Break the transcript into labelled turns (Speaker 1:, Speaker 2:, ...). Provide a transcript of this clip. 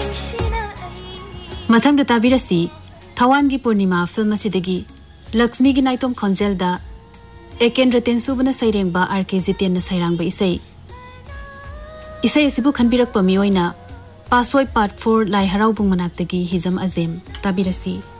Speaker 1: मथंग ताबिरसी थवान की पूर्णिमा फिल्म असिदगी लक्ष्मी की नाइतोम खोंजेलदा एकेंद्र तेनसुबना सैरेंबा आरके जितेन सैरांबा इसे इसिबु खनबिरक पमियोइना पासोय पार्ट 4 लाई हराउबुंग मनाक्तगी हिजम अजेम ताबिरसी।